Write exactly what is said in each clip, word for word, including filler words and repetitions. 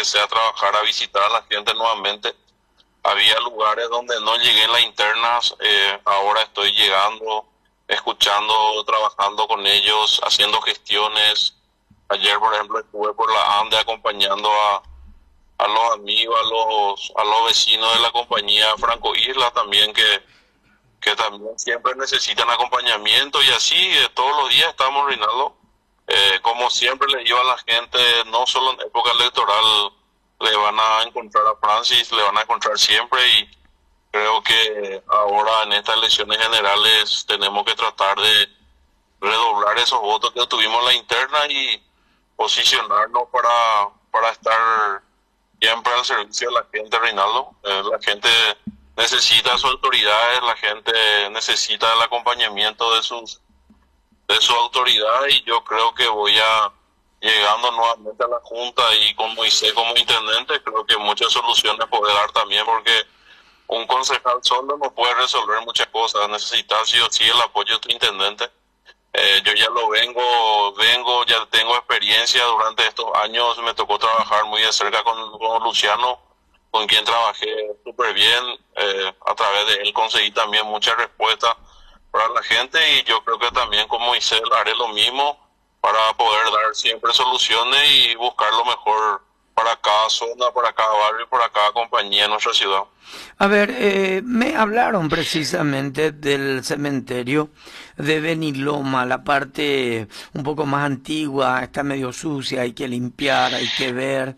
empecé a trabajar, a visitar a la gente nuevamente. Había lugares donde no llegué en las internas, eh, ahora estoy llegando, escuchando, trabajando con ellos, haciendo gestiones. Ayer, por ejemplo, estuve por la ANDE acompañando a, a los amigos, a los, a los vecinos de la compañía Franco Isla también, que, que también siempre necesitan acompañamiento, y así eh, todos los días estamos, Reinaldo. Eh, como siempre le digo a la gente, no solo en época electoral le van a encontrar a Francis, le van a encontrar siempre, y creo que ahora en estas elecciones generales tenemos que tratar de redoblar esos votos que tuvimos en la interna y posicionarnos para, para estar siempre al servicio de la gente, Reinaldo. Eh, la gente necesita sus autoridades, la gente necesita el acompañamiento de sus de su autoridad, y yo creo que voy a llegando nuevamente a la Junta y con Moisés como intendente, creo que muchas soluciones puede dar también, porque un concejal solo no puede resolver muchas cosas, necesita sí o sí el apoyo de tu intendente. Eh, yo ya lo vengo, vengo, ya tengo experiencia durante estos años, me tocó trabajar muy de cerca con, con Luciano, con quien trabajé súper bien, eh, a través de él conseguí también muchas respuestas para la gente, y yo creo que también con Moisés haré lo mismo para poder dar siempre soluciones y buscar lo mejor para cada zona, para cada barrio, para cada compañía en nuestra ciudad. A ver, eh, me hablaron precisamente del cementerio de Beniloma, la parte un poco más antigua, está medio sucia, hay que limpiar, hay que ver.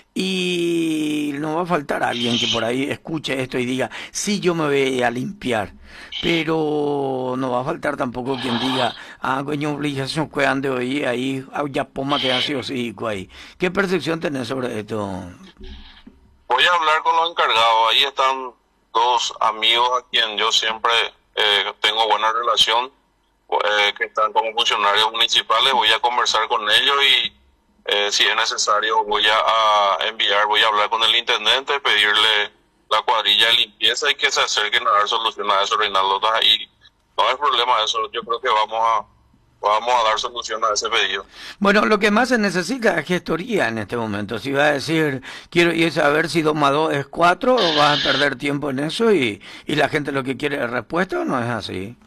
Y no va a faltar alguien que por ahí escuche esto y diga, sí, yo me voy a limpiar. Pero no va a faltar tampoco quien diga, ah, coño, obligación que ande hoy ahí, ya poma que ha sido psíquico ahí. ¿Qué percepción tenés sobre esto? Voy a hablar con los encargados. Ahí están dos amigos a quien yo siempre eh, tengo buena relación, eh, que están como funcionarios municipales. Voy a conversar con ellos y eh, si es necesario voy a, a enviar, voy a hablar con el intendente, pedirle la cuadrilla de limpieza y que se acerquen a dar solución a eso, Reinaldo. Y no hay problema eso, yo creo que vamos a vamos a dar solución a ese pedido. Bueno, lo que más se necesita es gestoría en este momento. Si vas a decir, quiero ir a saber si dos más dos es cuatro, o vas a perder tiempo en eso y, y la gente lo que quiere es respuesta, ¿o no es así?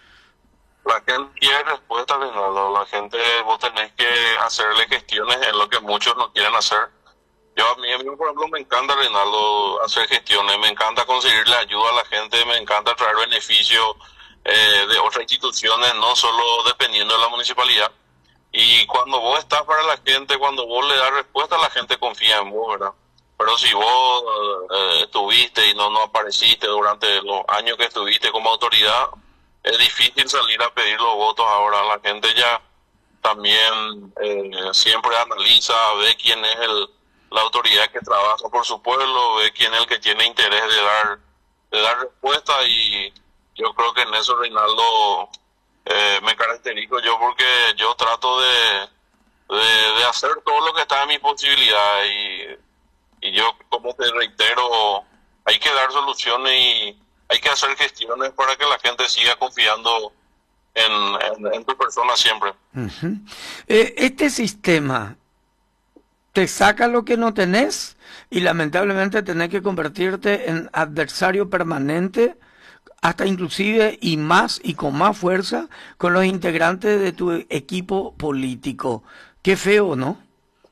La gente quiere respuesta, Reinaldo. La gente, vos tenés que hacerle gestiones en lo que muchos no quieren hacer. Yo a mí, a mí, por ejemplo, me encanta, Reinaldo, hacer gestiones, me encanta conseguirle ayuda a la gente, me encanta traer beneficios eh, de otras instituciones, no solo dependiendo de la municipalidad. Y cuando vos estás para la gente, cuando vos le das respuesta, la gente confía en vos, ¿verdad? Pero si vos eh, estuviste y no, no apareciste durante los años que estuviste como autoridad, es difícil salir a pedir los votos ahora. La gente ya también eh, siempre analiza, ve quién es el la autoridad que trabaja por su pueblo, ve quién es el que tiene interés de dar de dar respuesta, y yo creo que en eso, Reinaldo, eh, me caracterizo yo, porque yo trato de, de, de hacer todo lo que está en mi posibilidad, y, y yo, como te reitero, hay que dar soluciones y hay que hacer gestiones para que la gente siga confiando en, en, en tu persona siempre. Uh-huh. eh, este sistema te saca lo que no tenés y lamentablemente tenés que convertirte en adversario permanente, hasta inclusive y más y con más fuerza con los integrantes de tu equipo político. Qué feo, ¿no?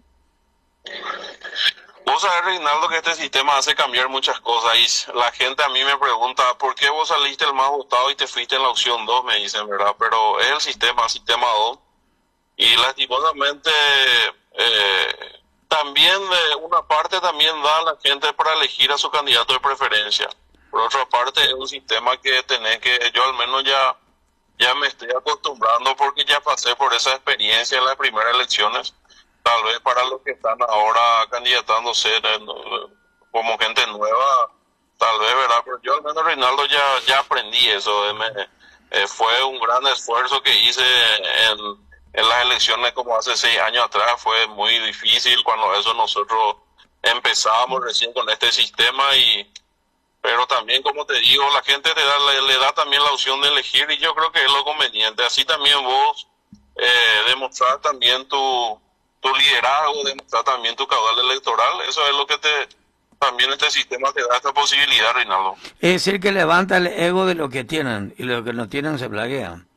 Vos sabés, Reinaldo, que este sistema hace cambiar muchas cosas, y la gente a mí me pregunta, ¿por qué vos saliste el más votado y te fuiste en la opción dos? Me dicen, ¿verdad? Pero es el sistema, sistema dos, y lastimosamente eh, también de una parte también da a la gente para elegir a su candidato de preferencia. Por otra parte, es un sistema que tenés que, yo al menos ya, ya me estoy acostumbrando, porque ya pasé por esa experiencia en las primeras elecciones. Tal vez para los que están ahora candidatándose como gente nueva, tal vez, ¿verdad? Pero yo al menos, Reinaldo, ya, ya aprendí eso. Me, eh, fue un gran esfuerzo que hice en, en las elecciones como hace seis años atrás. Fue muy difícil cuando eso nosotros empezábamos recién con este sistema, y pero también, como te digo, la gente te da, le, le da también la opción de elegir, y yo creo que es lo conveniente. Así también vos eh, demostrar también tu tu liderazgo, demostrar también tu caudal electoral. Eso es lo que te también este sistema te da esta posibilidad, Reinaldo. Es decir, que levanta el ego de lo que tienen y lo que no tienen se plaguean.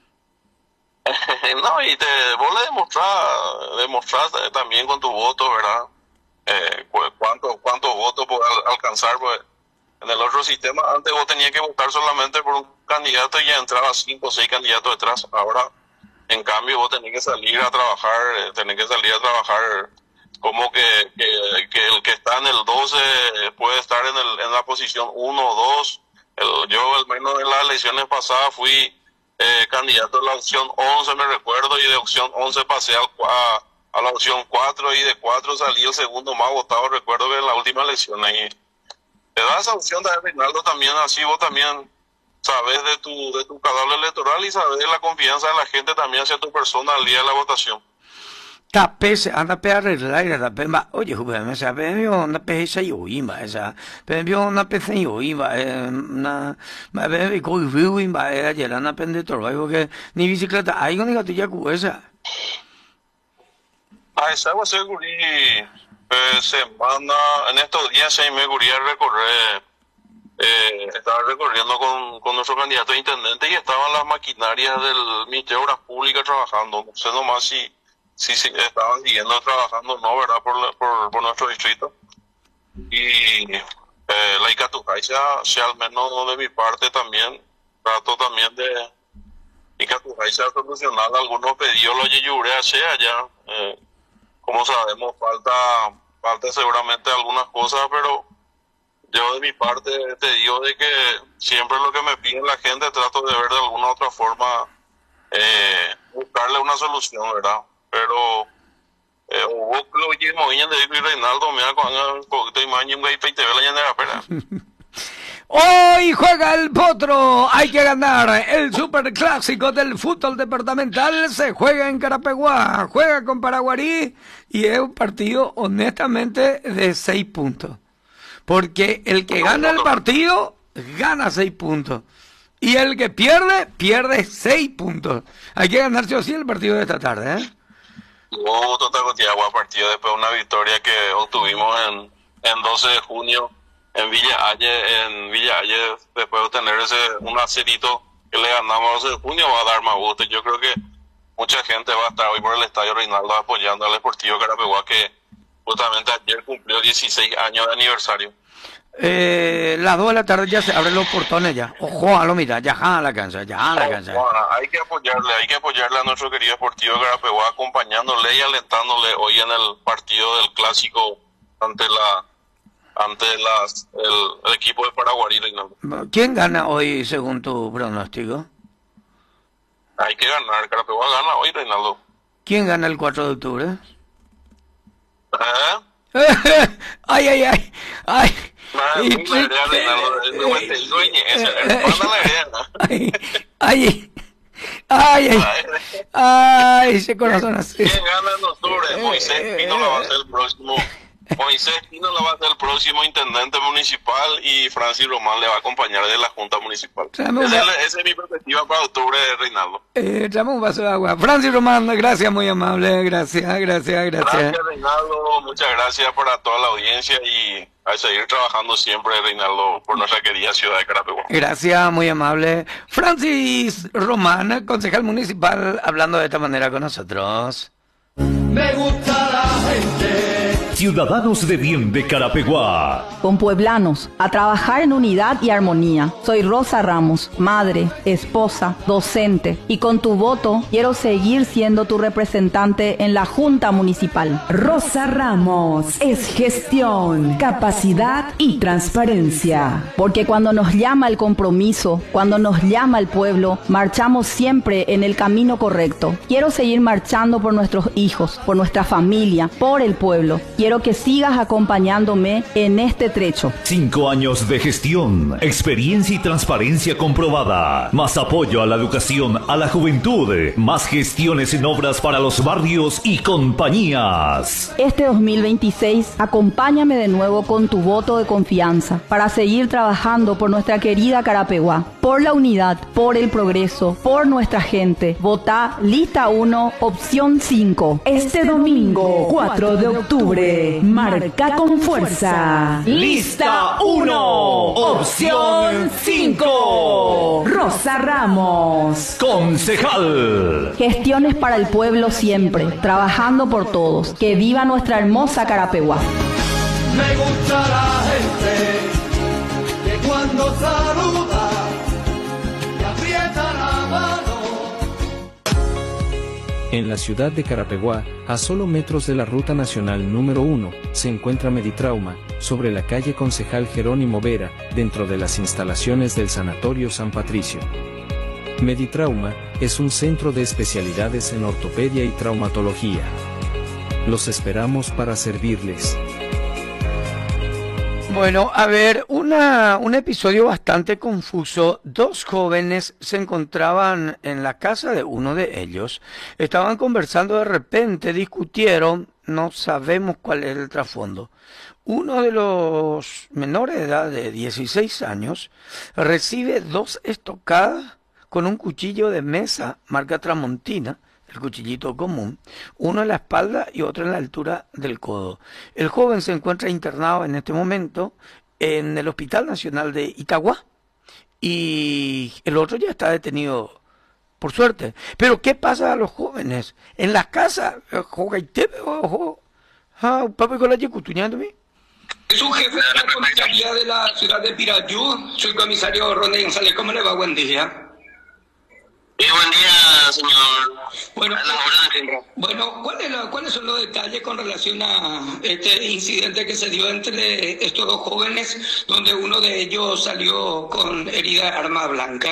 No, y te, vos le demostrás, demostrás también con tu voto, ¿verdad? Eh, cuántos cuántos votos podés alcanzar, pues. En el otro sistema, antes vos tenías que votar solamente por un candidato y ya entraba cinco o seis candidatos detrás. Ahora, en cambio, vos tenés que salir a trabajar, eh, tenés que salir a trabajar como que, que, que el que está en el doce puede estar en, el, en la posición uno o dos. El, yo, al menos en las elecciones pasadas, fui eh, candidato de la opción once, me recuerdo, y de opción once pasé al, a, a la opción cuatro, y de cuatro salí el segundo más votado, recuerdo que en la última elección ahí. Te da esa opción de Reinaldo también, así vos también sabes de tu de tu caudal electoral y sabes de la confianza de la gente también hacia tu persona al día de la votación. Tape se anda pe arreglar y tape va oye joven me sabe yo anda pe esa yo iba esa pe yo anda pe se yo iba na ma be ko viu iba era ya na pende todo que ni bicicleta hay con diga tu ya cu esa Ah, esa va a ser gurí eh, semana, en estos días seis me gurí a recorrer, eh, estaba recorriendo con, con nuestro candidato a intendente y estaban las maquinarias del Ministerio de Obras Públicas trabajando. No sé nomás si, si, si estaban siguiendo trabajando o no, ¿verdad? Por, la, por, por nuestro distrito. Y eh, la Icatujaiza, si al menos de mi parte también, trato también de Icatujaiza solucionar algunos pedidos, lo yeyure hace allá. Eh, como sabemos, falta, falta seguramente algunas cosas, pero yo de mi parte te digo de que siempre lo que me piden la gente trato de ver de alguna otra forma, eh, buscarle una solución, ¿verdad? Pero eh, vos lo mismo de Reinaldo me hago poquito imagen y te ve la llanera, espera. Hoy juega el Potro, hay que ganar el superclásico del fútbol departamental, se juega en Carapeguá, juega con Paraguarí y es un partido honestamente de seis puntos, porque el que gana el partido gana seis puntos y el que pierde, pierde seis puntos. Hay que ganarse así el partido de esta tarde, ¿eh? Hubo Totacotiagua partido después de una victoria que obtuvimos en, en doce de junio. En Villa Aye, en Villa Aye, después de obtener ese, un acerito que le ganamos el junio, va a dar más gusto. Yo creo que mucha gente va a estar hoy por el Estadio Reinaldo apoyando al Deportivo Carapeguá, que justamente ayer cumplió dieciséis años de aniversario. Eh, las dos de la tarde ya se abren los portones ya. Ojo, a lo mira, ya a la cancha, ya a la cancha. Oh, bueno, hay que apoyarle, hay que apoyarle a nuestro querido Deportivo Carapeguá, acompañándole y alentándole hoy en el partido del clásico ante la ante las, el, el equipo de Paraguarí, Reinaldo. ¿Quién gana hoy según tu pronóstico? Hay que ganar, Carapeguá gana hoy, Reinaldo. ¿Quién gana el cuatro de octubre? ¿Eh? ay, ay, ay, ay. Nah, y, la idea, Reinaldo, es no te dueñe, ay, ay, ay, ay, ay, ese corazón así. ¿Quién gana en octubre? Moisés Pino la va a ser el próximo. Moisés Pino la va a ser el próximo intendente municipal y Francis Román le va a acompañar de la Junta Municipal. Esa es, es mi perspectiva para octubre, Reinaldo. Eh, echamos un vaso de agua. Francis Román, gracias, muy amable. Gracias, gracias, gracias. Gracias, Reinaldo. Muchas gracias para toda la audiencia y a seguir trabajando siempre, Reinaldo, por nuestra querida ciudad de Carapeguá. Gracias, muy amable. Francis Román, concejal municipal, hablando de esta manera con nosotros. Me gusta la gente. Ciudadanos de bien de Carapeguá. Con pueblanos, a trabajar en unidad y armonía. Soy Rosa Ramos, madre, esposa, docente. Y con tu voto, quiero seguir siendo tu representante en la Junta Municipal. Rosa Ramos es gestión, capacidad y transparencia. Porque cuando nos llama el compromiso, cuando nos llama el pueblo, marchamos siempre en el camino correcto. Quiero seguir marchando por nuestros hijos, por nuestra familia, por el pueblo. Quiero quiero que sigas acompañándome en este trecho. Cinco años de gestión, experiencia y transparencia comprobada. Más apoyo a la educación, a la juventud. Más gestiones en obras para los barrios y compañías. Este dos mil veintiséis, acompáñame de nuevo con tu voto de confianza para seguir trabajando por nuestra querida Carapeguá, por la unidad, por el progreso, por nuestra gente. Votá lista uno, opción cinco. Este domingo, cuatro de octubre, marca con fuerza. Lista uno, opción cinco. Rosa Ramos, concejal. Gestiones para el pueblo siempre, trabajando por todos. Que viva nuestra hermosa Carapeguá. Me gusta la gente que cuando saluda te aprieta la mano. En la ciudad de Carapeguá, a solo metros de la ruta nacional número uno, se encuentra Meditrauma, sobre la calle Concejal Jerónimo Vera, dentro de las instalaciones del Sanatorio San Patricio. Meditrauma es un centro de especialidades en ortopedia y traumatología. Los esperamos para servirles. Bueno, a ver, una, un episodio bastante confuso. Dos jóvenes se encontraban en la casa de uno de ellos. Estaban conversando, de repente discutieron, no sabemos cuál es el trasfondo. Uno de los menores de edad de dieciséis años recibe dos estocadas con un cuchillo de mesa marca Tramontina, el cuchillito común, uno en la espalda y otro en la altura del codo. El joven se encuentra internado en este momento en el Hospital Nacional de Itagua y el otro ya está detenido, por suerte. Pero ¿qué pasa a los jóvenes? En las casas, Es un jefe de la comisaría de la ciudad de Pirayú, soy comisario Ronnie González. ¿Cómo le va? Buen día. Sí, buen día, señor. Bueno, bueno ¿cuál es la, ¿cuáles son los detalles con relación a este incidente que se dio entre estos dos jóvenes, donde uno de ellos salió con herida de arma blanca?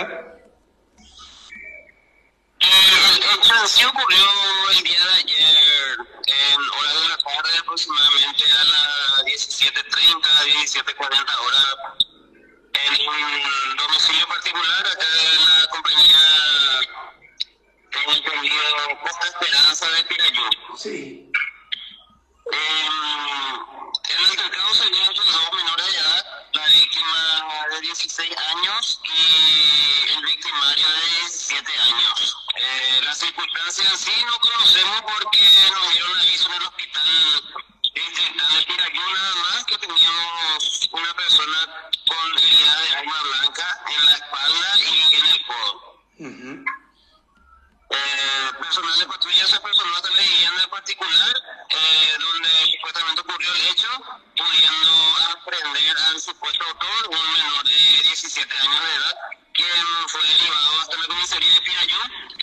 Eh, el hecho en sí ocurrió el día de ayer, en horas de la tarde, aproximadamente a las diecisiete treinta, diecisiete cuarenta horas, en un domicilio particular acá de la compañía que hemos entendido Costa Esperanza de Pirayú. Sí. Eh, en el altercado se habían hecho dos menores de edad, la víctima de dieciséis años y el victimario de diecisiete años. Eh, las circunstancias en sí no conocemos porque nos dieron aviso en el hospital distrital de Pirayú nada más que teníamos una persona con herida de arma blanca en la espalda y en el codo. Uh-huh. Eh, personal de patrulla se personó hasta la vivienda particular eh, donde supuestamente ocurrió el hecho, pudiendo aprehender al supuesto autor, un menor de diecisiete años de edad, quien fue derivado hasta la comisaría de Pirayú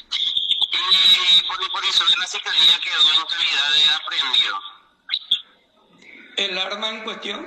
y por disposición de la fiscalía quedó en calidad de aprehendido. ¿El arma en cuestión?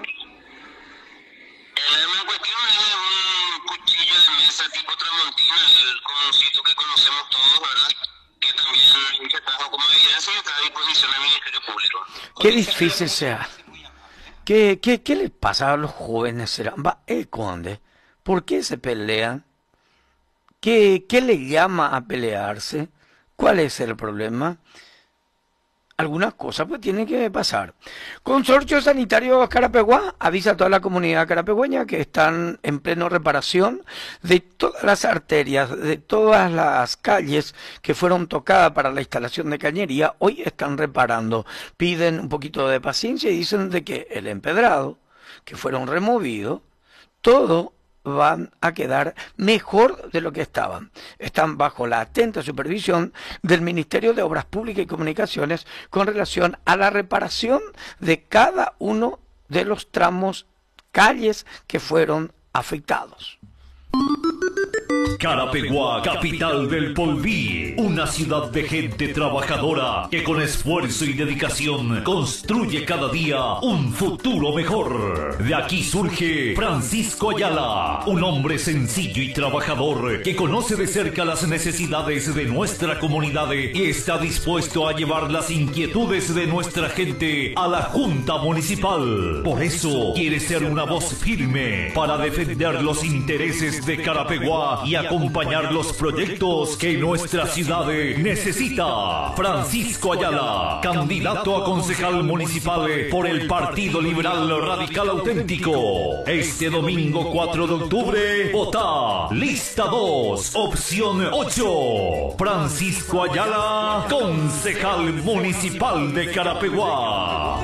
El arma en cuestión es un cuchillo de mesa tipo Tramontina, el comuncito que conocemos todos, ¿verdad? Que también se trajo como evidencia y está a disposición del Ministerio Público. Qué difícil sea. ¿Qué, qué, qué les pasa a los jóvenes? ¿Será? Va, el conde. ¿Por qué se pelean? ¿Qué, qué le llama a pelearse? ¿Cuál es el problema? Algunas cosas pues tienen que pasar. Consorcio Sanitario Carapeguá avisa a toda la comunidad carapegüeña que están en pleno reparación de todas las arterias, de todas las calles que fueron tocadas para la instalación de cañería. Hoy están reparando. Piden un poquito de paciencia y dicen de que el empedrado, que fueron removidos, todo van a quedar mejor de lo que estaban. Están bajo la atenta supervisión del Ministerio de Obras Públicas y Comunicaciones con relación a la reparación de cada uno de los tramos, calles que fueron afectados. Carapeguá, capital del Polví, una ciudad de gente trabajadora que con esfuerzo y dedicación construye cada día un futuro mejor. De aquí surge Francisco Ayala, un hombre sencillo y trabajador que conoce de cerca las necesidades de nuestra comunidad y está dispuesto a llevar las inquietudes de nuestra gente a la Junta Municipal. Por eso quiere ser una voz firme para defender los intereses de Carapeguá y acompañar los proyectos que nuestra ciudad necesita. Francisco Ayala, candidato a concejal municipal por el Partido Liberal Radical Auténtico. Este domingo cuatro de octubre, vota lista dos, opción ocho. Francisco Ayala, concejal municipal de Carapeguá.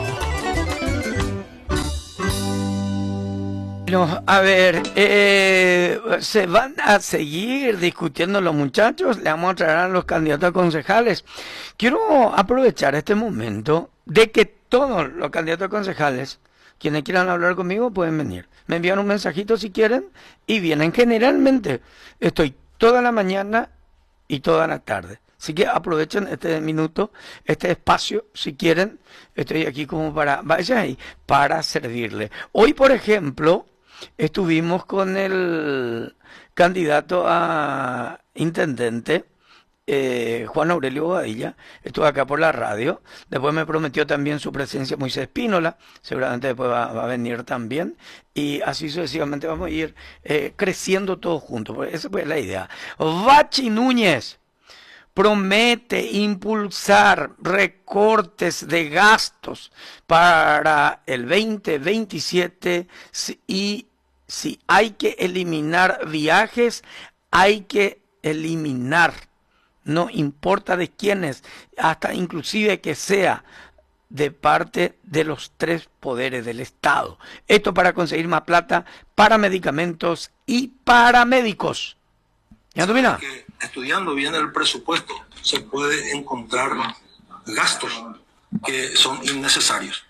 Bueno, a ver, eh, se van a seguir discutiendo los muchachos, le vamos a traer a los candidatos a concejales. Quiero aprovechar este momento de que todos los candidatos a concejales, quienes quieran hablar conmigo, pueden venir. Me envían un mensajito si quieren y vienen. Generalmente estoy toda la mañana y toda la tarde. Así que aprovechen este minuto, este espacio, si quieren. Estoy aquí como para, vayan ahí, para servirle. Hoy, por ejemplo, estuvimos con el candidato a intendente, eh, Juan Aurelio Bobadilla. Estuvo acá por la radio. Después me prometió también su presencia Moisés Espínola. Seguramente después va, va a venir también. Y así sucesivamente vamos a ir eh, creciendo todos juntos. Porque esa fue la idea. Bachi Núñez promete impulsar recortes de gastos para el veinte veintisiete y si hay que eliminar viajes, hay que eliminar, no importa de quiénes, hasta inclusive que sea de parte de los tres poderes del Estado. Esto para conseguir más plata para medicamentos y para médicos. ¿Ya Domina? Que estudiando bien el presupuesto se puede encontrar gastos que son innecesarios.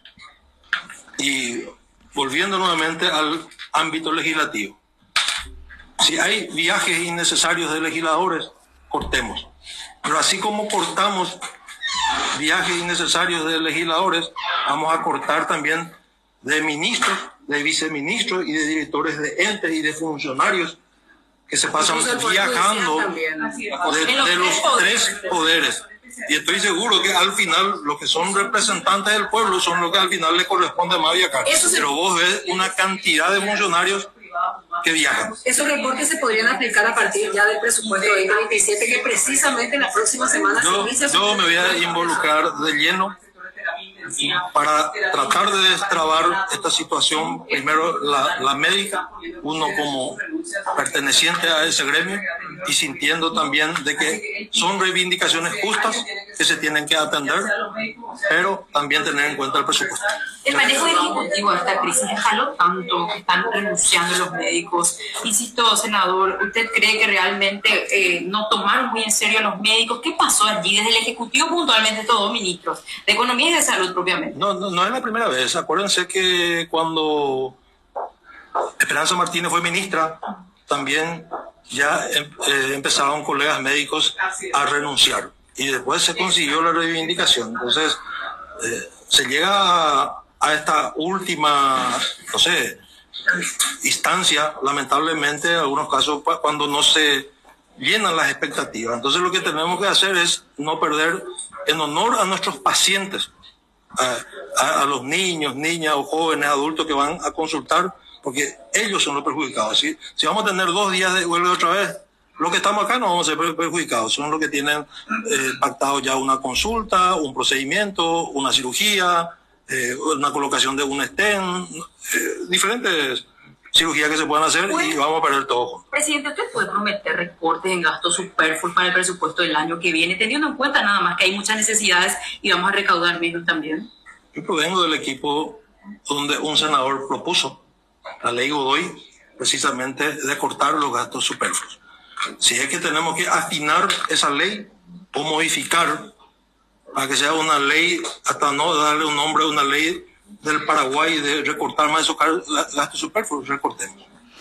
Y volviendo nuevamente al ámbito legislativo, si hay viajes innecesarios de legisladores, cortemos. Pero así como cortamos viajes innecesarios de legisladores, vamos a cortar también de ministros, de viceministros y de directores de entes y de funcionarios que se pasan viajando de, de los tres poderes. Y estoy seguro que al final los que son representantes del pueblo son los que al final le corresponde más viajar. Pero vos ves una cantidad de funcionarios que viajan. Esos recortes se podrían aplicar a partir ya del presupuesto de veinte veintisiete, que precisamente la próxima semana yo, se inicia. Yo me voy a involucrar de lleno para tratar de destrabar esta situación. Primero la, la médica, uno como perteneciente a ese gremio y sintiendo también de que son reivindicaciones justas que se tienen que atender, pero también tener en cuenta el presupuesto. El manejo ejecutivo de esta crisis, déjalo tanto que están renunciando los médicos. Insisto, senador, ¿usted cree que realmente eh, no tomaron muy en serio a los médicos? ¿Qué pasó allí desde el Ejecutivo puntualmente, estos dos ministros, de Economía y de Salud propiamente? No, no, no es la primera vez. Acuérdense que cuando Esperanza Martínez fue ministra, también ya eh, empezaron colegas médicos a renunciar. Y después se consiguió la reivindicación. Entonces, eh, se llega a, a esta última, no sé, instancia, lamentablemente, en algunos casos, cuando no se llenan las expectativas. Entonces, lo que tenemos que hacer es no perder, en honor a nuestros pacientes, a, a, a los niños, niñas o jóvenes, adultos que van a consultar, porque ellos son los perjudicados. ¿Sí? Si vamos a tener dos días de vuelve otra vez, los que estamos acá no vamos a ser perjudicados, son los que tienen eh, pactado ya una consulta, un procedimiento, una cirugía, eh, una colocación de un stent, eh, diferentes cirugías que se pueden hacer y vamos a perder todo juntos. Presidente, ¿usted puede prometer recortes en gastos superfluos para el presupuesto del año que viene, teniendo en cuenta nada más que hay muchas necesidades y vamos a recaudar menos también? Yo provengo del equipo donde un senador propuso la ley Godoy precisamente de cortar los gastos superfluos. Si es que tenemos que afinar esa ley o modificar para que sea una ley, hasta no darle un nombre a una ley del Paraguay de recortar más esos gastos superfluos, recortemos.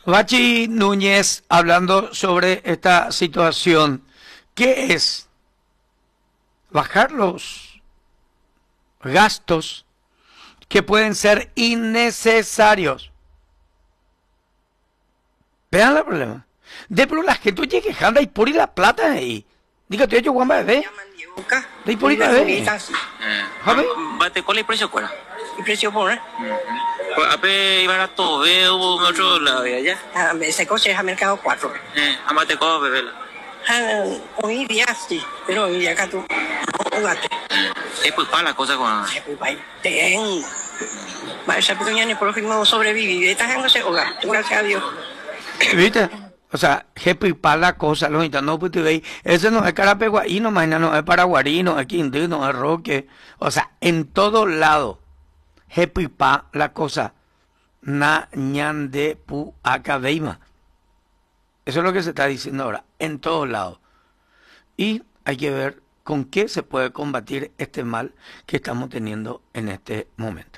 Bachi Núñez, hablando sobre esta situación, ¿qué es? Bajar los gastos que pueden ser innecesarios. Vean el problema. De pero la gente oye quejando y por ir la plata ahí. Diga, te he hecho guamba de de por ir la de. ¿Sabe? Bate con el precio cuál. El precio por, ¿eh? Ape iba a todo veo otro lado de allá. Ah, se coche a mercado cuatro. Eh, amate co bebela. Ah, hoy día sí, pero hoy día acá tú. Ugate. Es pues para la cosa con. Es pues para. Ten. Mas esa pequeña ni por lo que no sobrevive. Esta gente no se hoga. Gracias a Dios. ¿Viste? O sea, jefe para la cosa, los no pues te veis, ese no es carapeguaí, no mañana no es paraguarí, no es quindí, no es roque, o sea, en todo lado, jefe pa la cosa, na ñan de pu acabeima. Eso es lo que se está diciendo ahora, en todos lados. Y hay que ver con qué se puede combatir este mal que estamos teniendo en este momento.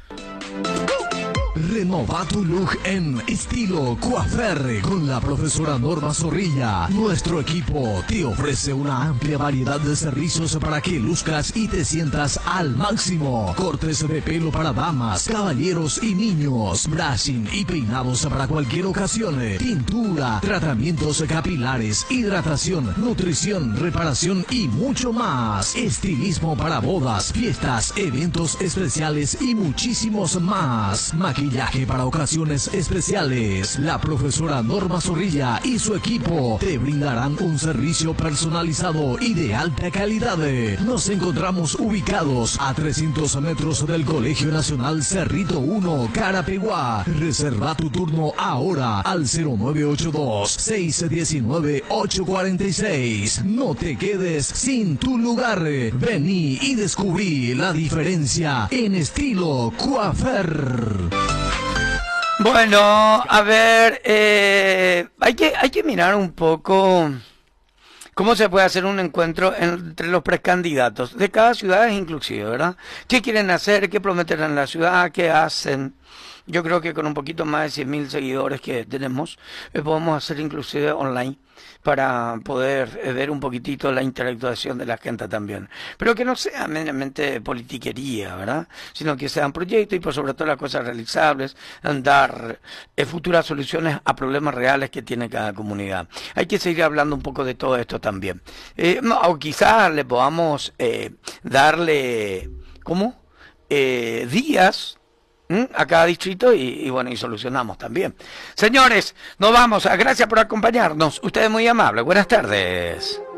Renova tu look en estilo coafer con la profesora Norma Zorrilla. Nuestro equipo te ofrece una amplia variedad de servicios para que luzcas y te sientas al máximo. Cortes de pelo para damas, caballeros y niños, brushing y peinados para cualquier ocasión, tintura, tratamientos capilares, hidratación, nutrición, reparación y mucho más. Estilismo para bodas, fiestas, eventos especiales y muchísimos más. Maquillaje para ocasiones especiales. La profesora Norma Zorrilla y su equipo te brindarán un servicio personalizado y de alta calidad. Nos encontramos ubicados a trescientos metros del Colegio Nacional Cerrito uno, Carapeguá. Reserva tu turno ahora al cero nueve ocho dos, seis uno nueve, ocho cuatro seis. No te quedes sin tu lugar. Vení y descubrí la diferencia en estilo coafer. Bueno, a ver, eh, hay que hay que mirar un poco cómo se puede hacer un encuentro entre los precandidatos de cada ciudad, inclusive, ¿verdad? ¿Qué quieren hacer? ¿Qué prometen en la ciudad? ¿Qué hacen? Yo creo que con un poquito más de cien mil seguidores que tenemos, eh, podemos hacer inclusive online para poder eh, ver un poquitito la interactuación de la gente también. Pero que no sea meramente politiquería, ¿verdad? Sino que sean proyectos y por sobre todo las cosas realizables, dar eh, futuras soluciones a problemas reales que tiene cada comunidad. Hay que seguir hablando un poco de todo esto también. Eh, no, o quizás le podamos eh, darle, ¿cómo? Eh, días a cada distrito y, y bueno, y solucionamos también. Señores, nos vamos. Gracias por acompañarnos. Ustedes muy amables. Buenas tardes.